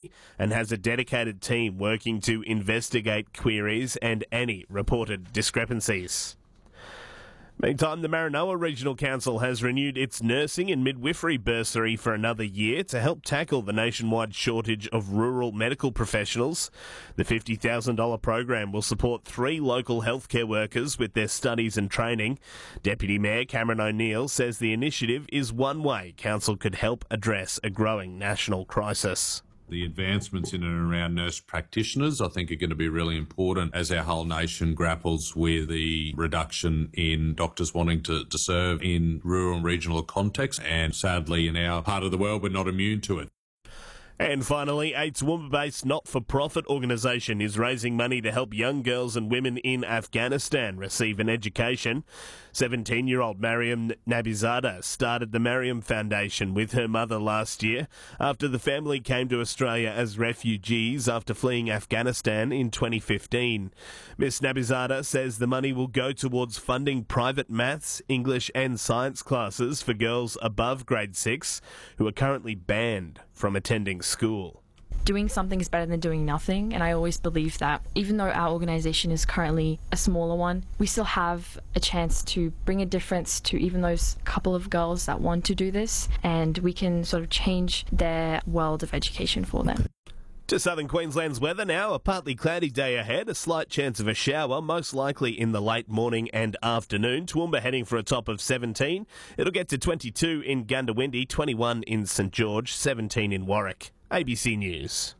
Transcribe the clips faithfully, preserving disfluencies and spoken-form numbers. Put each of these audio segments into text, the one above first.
Authority and has a dedicated team working to investigate queries and any reported discrepancies. Meantime, the Maranoa Regional Council has renewed its nursing and midwifery bursary for another year to help tackle the nationwide shortage of rural medical professionals. The fifty thousand dollars program will support three local healthcare workers with their studies and training. Deputy Mayor Cameron O'Neill says the initiative is one way council could help address a growing national crisis. The advancements in and around nurse practitioners, I think, are going to be really important as our whole nation grapples with the reduction in doctors wanting to, to serve in rural and regional contexts. And sadly, in our part of the world, we're not immune to it. And finally, a Toowoomba-based not-for-profit organisation is raising money to help young girls and women in Afghanistan receive an education. seventeen-year-old Mariam Nabizada started the Mariam Foundation with her mother last year after the family came to Australia as refugees after fleeing Afghanistan in twenty fifteen. Miss Nabizada says the money will go towards funding private maths, English and science classes for girls above grade six who are currently banned from attending school. Doing something is better than doing nothing, and I always believe that even though our organisation is currently a smaller one, we still have a chance to bring a difference to even those couple of girls that want to do this, and we can sort of change their world of education for them. To southern Queensland's weather now, a partly cloudy day ahead, a slight chance of a shower, most likely in the late morning and afternoon. Toowoomba heading for a top of seventeen. It'll get to twenty-two in Gundawindi, twenty-one in St George, seventeen in Warwick. A B C News.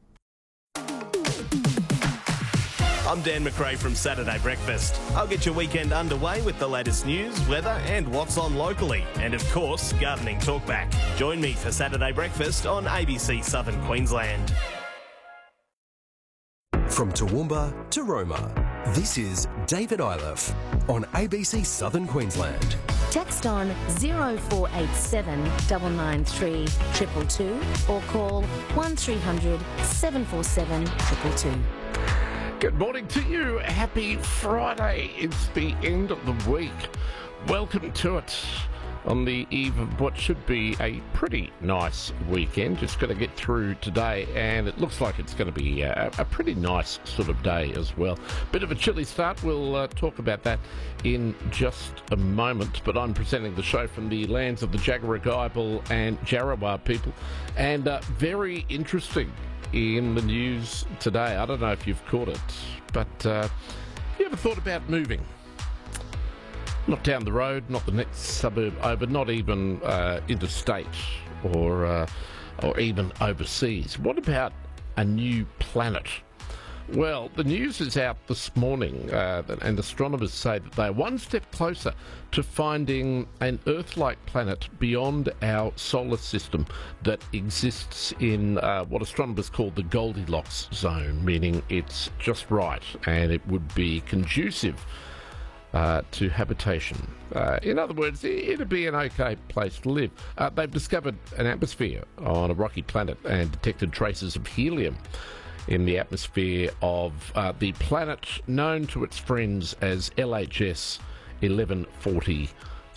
I'm Dan McRae from Saturday Breakfast. I'll get your weekend underway with the latest news, weather and what's on locally. And of course, gardening talkback. Join me for Saturday Breakfast on A B C Southern Queensland. From Toowoomba to Roma, this is David Iliff on A B C Southern Queensland. Text on zero four eight seven nine nine three two two two or call one three hundred seven four seven two two two. Good morning to you. Happy Friday. It's the end of the week. Welcome to it on the eve of what should be a pretty nice weekend. Just got to get through today, and it looks like it's going to be a, a pretty nice sort of day as well. Bit of a chilly start. We'll uh, talk about that in just a moment, but I'm presenting the show from the lands of the Jagera-Guyabal and Jarrawa people, and uh, very interesting in the news today. I don't know if you've caught it, but uh, have you ever thought about moving? Not down the road, not the next suburb over, not even uh, interstate or uh, or even overseas. What about a new planet? Well, the news is out this morning, uh, and astronomers say that they're one step closer to finding an Earth-like planet beyond our solar system that exists in uh, what astronomers call the Goldilocks zone, meaning it's just right and it would be conducive Uh, to habitation. Uh, in other words, it'd be an okay place to live. Uh, they've discovered an atmosphere on a rocky planet and detected traces of helium in the atmosphere of uh, the planet known to its friends as L H S eleven forty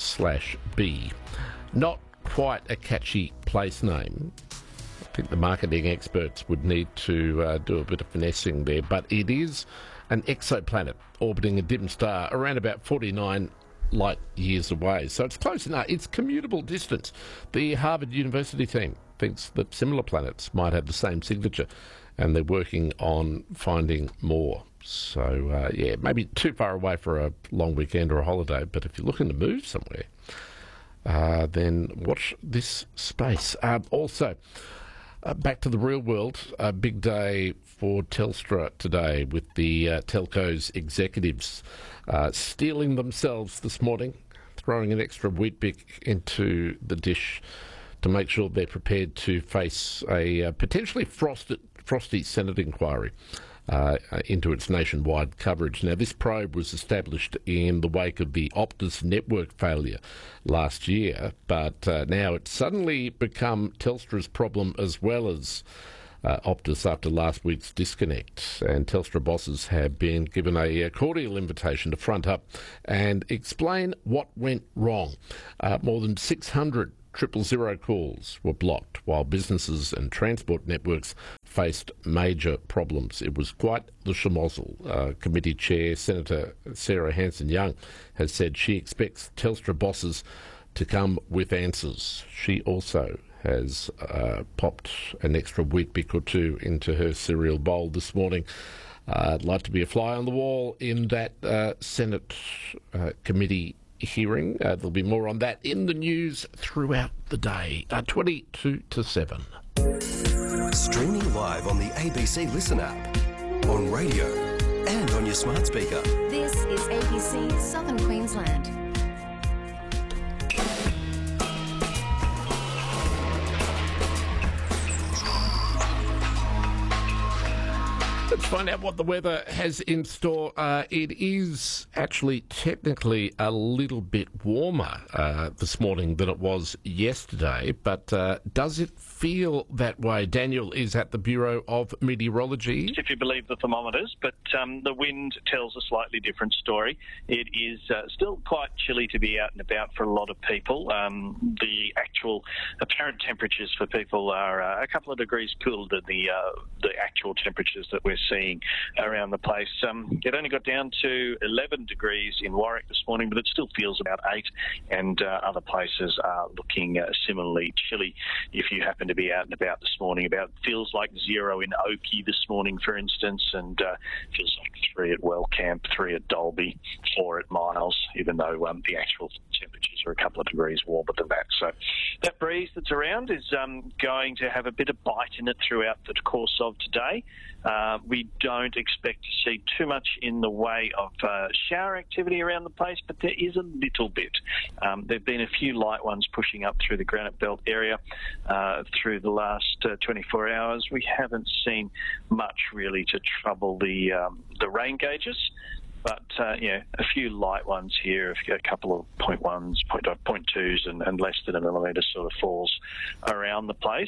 B. Not quite a catchy place name. I think the marketing experts would need to uh, do a bit of finessing there, but it is an exoplanet orbiting a dim star around about forty-nine light years away. So it's close enough. It's commutable distance. The Harvard University team thinks that similar planets might have the same signature, and they're working on finding more. So, uh, yeah, maybe too far away for a long weekend or a holiday, but if you're looking to move somewhere, uh, then watch this space. Uh, also, Uh, back to the real world, a big day for Telstra today with the uh, telco's executives uh, steeling themselves this morning, throwing an extra Weet-Bix into the dish to make sure they're prepared to face a uh, potentially frosted, frosty Senate inquiry uh, into its nationwide coverage. Now, this probe was established in the wake of the Optus network failure last year, but uh, now it's suddenly become Telstra's problem as well as uh, Optus after last week's disconnect. And Telstra bosses have been given a, a cordial invitation to front up and explain what went wrong. Uh, more than six hundred triple zero calls were blocked, while businesses and transport networks faced major problems. It was quite the schmozzle. Uh, committee chair Senator Sarah Hanson-Young has said she expects Telstra bosses to come with answers. She also has uh, popped an extra Weet-Bix or two into her cereal bowl this morning. Uh, I'd like to be a fly on the wall in that uh, Senate uh, committee hearing. Uh, there'll be more on that in the news throughout the day. Uh, twenty-two to seven. Streaming live on the A B C Listen app, on radio and on your smart speaker. This is A B C Southern Queensland. Let's find out what the weather has in store. Uh, it is actually technically a little bit warmer uh, this morning than it was yesterday, but uh, does it feel that way? Daniel is at the Bureau of Meteorology. If you believe the thermometers, but um, the wind tells a slightly different story. It is uh, still quite chilly to be out and about for a lot of people. Um, the actual apparent temperatures for people are uh, a couple of degrees cooler than the, uh, the actual temperatures that we're seeing around the place. Um, it only got down to eleven degrees in Warwick this morning, but it still feels about eight, and uh, other places are looking uh, similarly chilly. If you happen to be out and about this morning, about feels like zero in Oakey this morning, for instance, and uh, feels like three at Wellcamp, three at Dalby, four at Miles, even though um, the actual temperatures are a couple of degrees warmer than that. So that breeze that's around is um, going to have a bit of bite in it throughout the course of today. Uh, we don't expect to see too much in the way of uh, shower activity around the place, but there is a little bit. Um, there have been a few light ones pushing up through the Granite Belt area uh, through the last uh, twenty-four hours. We haven't seen much really to trouble the um, the rain gauges. But, uh, yeah, a few light ones here, a couple of point ones, point, point twos, and, and less than a millimetre sort of falls around the place.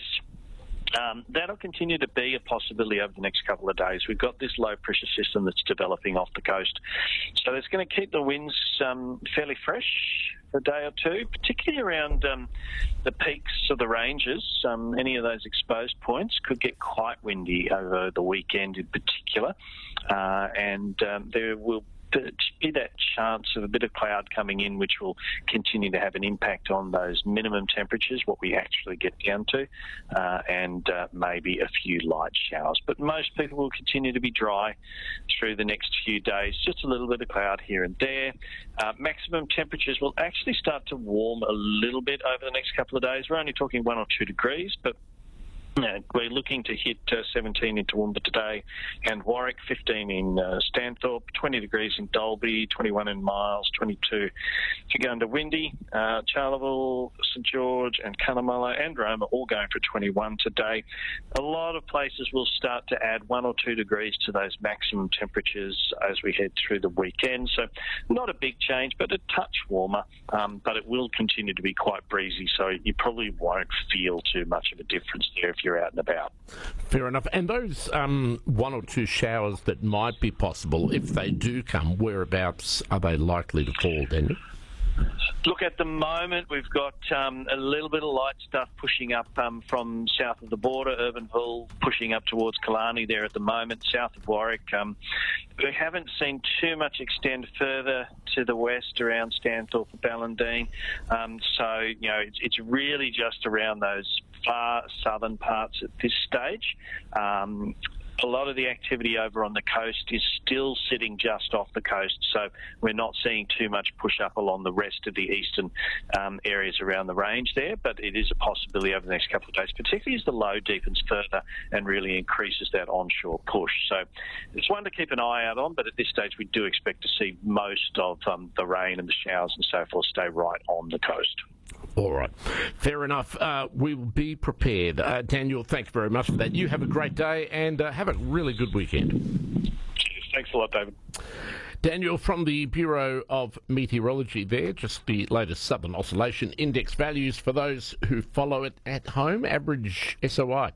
Um, that'll continue to be a possibility over the next couple of days. We've got this low pressure system that's developing off the coast. So it's going to keep the winds um, fairly fresh for a day or two, particularly around um, the peaks of the ranges. Um, any of those exposed points could get quite windy over the weekend in particular. Uh, and um, there will be that chance of a bit of cloud coming in, which will continue to have an impact on those minimum temperatures, what we actually get down to, uh, and uh, maybe a few light showers. But most people will continue to be dry through the next few days, just a little bit of cloud here and there. Uh, maximum temperatures will actually start to warm a little bit over the next couple of days. We're only talking one or two degrees, but Uh, we're looking to hit uh, seventeen in Toowoomba today, and Warwick, fifteen in uh, Stanthorpe, twenty degrees in Dalby, twenty-one in Miles, twenty-two if you go into Windy, uh, Charleville, St George and Cunnamulla and Roma all going for twenty-one today. A lot of places will start to add one or two degrees to those maximum temperatures as we head through the weekend. So not a big change, but a touch warmer, um, but it will continue to be quite breezy, so you probably won't feel too much of a difference there if you're out and about. Fair enough. And those um, one or two showers that might be possible, if they do come, whereabouts are they likely to fall, Daniel? Look, at the moment, we've got um, a little bit of light stuff pushing up um, from south of the border, Urbanville, pushing up towards Killarney there at the moment, south of Warwick. Um, we haven't seen too much extend further to the west around Stanthorpe and Ballandine. Um, so, you know, it's, it's really just around those far southern parts at this stage. Um, a lot of the activity over on the coast is still sitting just off the coast, so we're not seeing too much push up along the rest of the eastern um, areas around the range there, but it is a possibility over the next couple of days, particularly as the low deepens further and really increases that onshore push. So it's one to keep an eye out on, but at this stage we do expect to see most of um, the rain and the showers and so forth stay right on the coast. All right. Fair enough. Uh, we will be prepared. Uh, Daniel, thanks very much for that. You have a great day and uh, have a really good weekend. Cheers. Thanks a lot, David. Daniel from the Bureau of Meteorology there. Just the latest Southern Oscillation Index values for those who follow it at home. Average S O I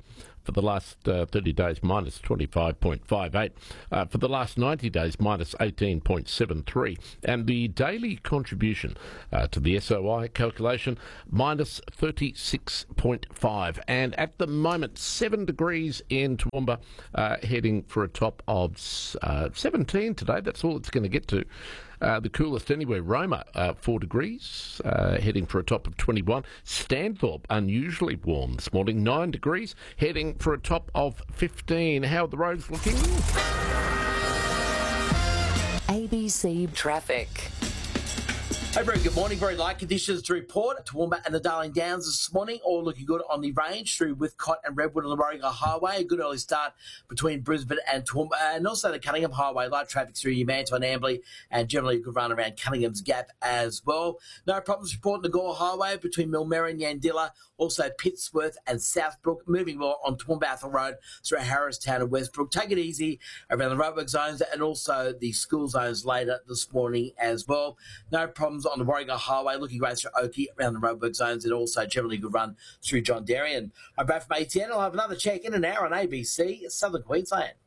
For the last uh, thirty days, minus twenty-five point five eight. Uh, for the last ninety days, minus eighteen point seven three. And the daily contribution uh, to the S O I calculation, minus thirty-six point five. And at the moment, seven degrees in Toowoomba, uh, heading for a top of uh, seventeen today. That's all it's going to get to. Uh, the coolest anywhere, Roma, uh, four degrees, uh, heading for a top of twenty-one. Stanthorpe, unusually warm this morning, nine degrees, heading for a top of fifteen. How are the roads looking? A B C Traffic. Hey, very good morning. Very light conditions to report. Toowoomba and the Darling Downs this morning, all looking good on the range through Whitcott and Redwood and the Warringah Highway. A good early start between Brisbane and Toowoomba, and also the Cunningham Highway. Light traffic through Yamanto and Amberley, and generally a good run around Cunningham's Gap as well. No problems reporting the Gore Highway between Millmerran and Yandilla. Also Pittsworth and Southbrook. Moving well on Toowoomba Athol Road through Harristown and Westbrook. Take it easy around the roadwork zones and also the school zones later this morning as well. No problems on the Warringah Highway, looking great through Oakey around the roadwork zones, and also generally good run through John Darien. I'm Brad from A T N. I'll have another check in an hour on A B C Southern Queensland.